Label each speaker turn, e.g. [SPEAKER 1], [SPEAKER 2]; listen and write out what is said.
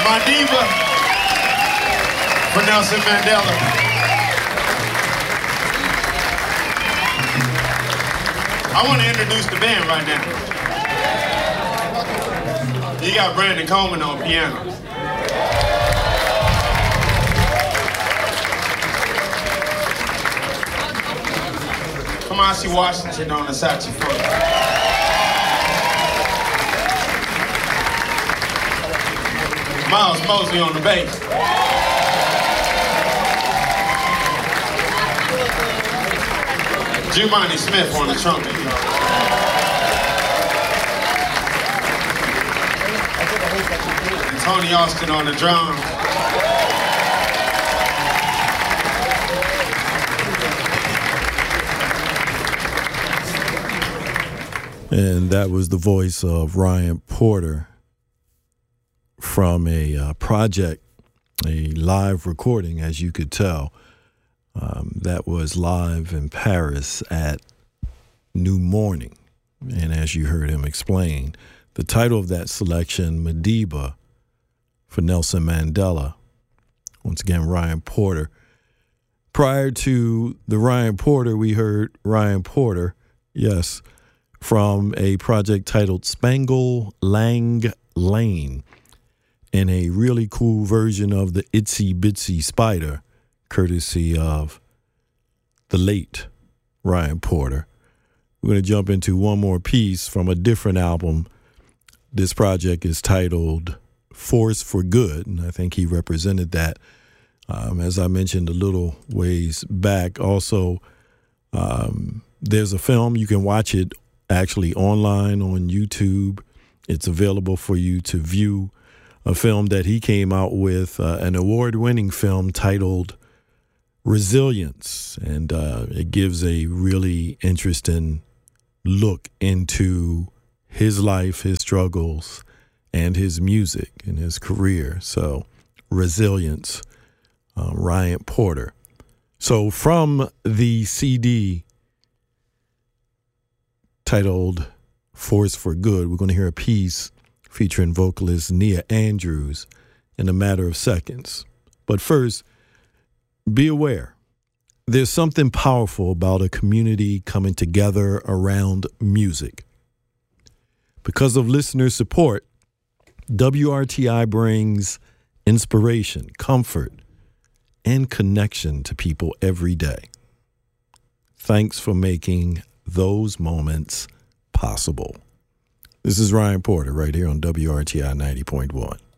[SPEAKER 1] Madiba for Nelson Mandela. I want to introduce the band right now. You got Brandon Coleman on piano. Kamasi Washington on the saxophone. Miles Mosley on the bass. Jumani Smith on the trumpet. And Tony Austin on the drums.
[SPEAKER 2] And that was the voice of Ryan Porter from a project, a live recording, as you could tell. That was live in Paris at New Morning. And as you heard him explain, the title of that selection, Madiba for Nelson Mandela. Once again, Ryan Porter. Prior to the Ryan Porter, we heard Ryan Porter, yes, from a project titled Spangle Lang Lane, in a really cool version of the Itsy Bitsy Spider, courtesy of the late Ryan Porter. We're going to jump into one more piece from a different album. This project is titled Force for Good, and I think he represented that, as I mentioned a little ways back. Also, there's a film. You can watch it actually online on YouTube. It's available for you to view. A film that he came out with, an award-winning film titled Resilience. And it gives a really interesting look into his life, his struggles, and his music and his career. So, Resilience, Ryan Porter. So, from the CD titled Force for Good, we're going to hear a piece featuring vocalist Nia Andrews in a matter of seconds. But first, be aware, there's something powerful about a community coming together around music. Because of listener support, WRTI brings inspiration, comfort, and connection to people every day. Thanks for making those moments possible. This is Ryan Porter right here on WRTI 90.1.